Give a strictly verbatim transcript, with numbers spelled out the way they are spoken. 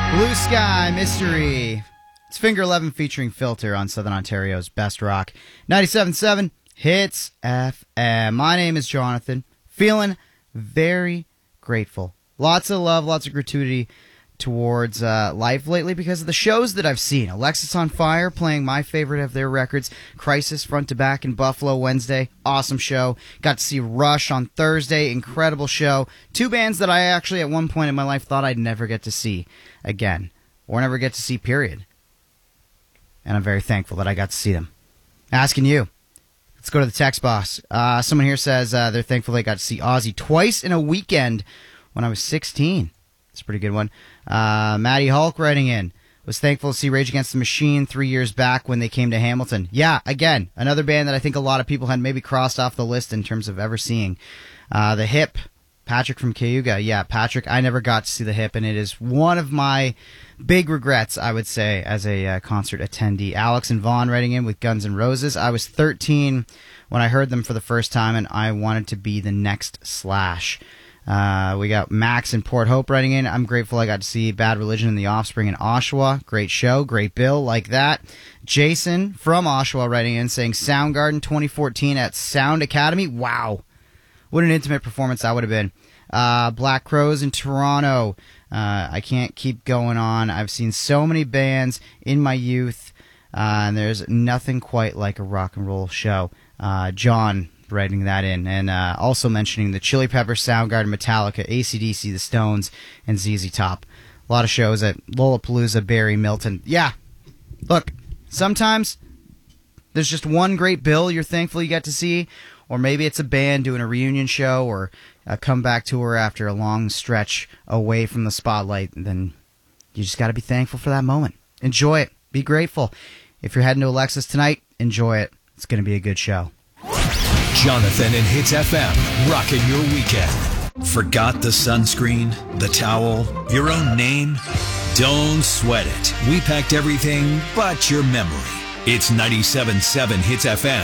Blue Sky Mystery. It's Finger eleven featuring Filter on Southern Ontario's Best Rock. ninety-seven point seven Hits F M. My name is Jonathan. Feeling very grateful. Lots of love, lots of gratuity towards uh, life lately because of the shows that I've seen. Alexisonfire playing my favorite of their records, Crisis front to back in Buffalo Wednesday. Awesome show. Got to see Rush on Thursday. Incredible show. Two bands that I actually at one point in my life thought I'd never get to see again. Or never get to see, period. And I'm very thankful that I got to see them. Asking you. Let's go to the text box. Uh, someone here says uh, they're thankful they got to see Ozzy twice in a weekend when I was sixteen. That's a pretty good one. Uh, Maddie Hulk writing in. Was thankful to see Rage Against the Machine three years back when they came to Hamilton. Yeah, again, another band that I think a lot of people had maybe crossed off the list in terms of ever seeing. Uh, the Hip. Patrick from Cayuga. Yeah, Patrick, I never got to see the Hip, and it is one of my big regrets, I would say, as a uh, concert attendee. Alex and Vaughn writing in with Guns N' Roses. I was thirteen when I heard them for the first time, and I wanted to be the next Slash. Uh, we got Max in Port Hope writing in. I'm grateful I got to see Bad Religion and the Offspring in Oshawa. Great show, great bill, like that. Jason from Oshawa writing in saying Soundgarden twenty fourteen at Sound Academy. Wow. What an intimate performance that would have been. Uh, Black Crowes in Toronto. Uh, I can't keep going on. I've seen so many bands in my youth, uh, and there's nothing quite like a rock and roll show. Uh, John writing that in, and uh, also mentioning the Chili Peppers, Soundgarden, Metallica, A C D C, The Stones, and Z Z Top. A lot of shows at Lollapalooza, Barrie, Milton. Yeah, look, sometimes there's just one great bill you're thankful you get to see, or maybe it's a band doing a reunion show or a comeback tour after a long stretch away from the spotlight. Then you just got to be thankful for that moment. Enjoy it. Be grateful. If you're heading to Alexis tonight, enjoy it. It's going to be a good show. Jonathan and Hits F M, rocking your weekend. Forgot the sunscreen, the towel, your own name? Don't sweat it. We packed everything but your memory. It's ninety-seven point seven Hits F M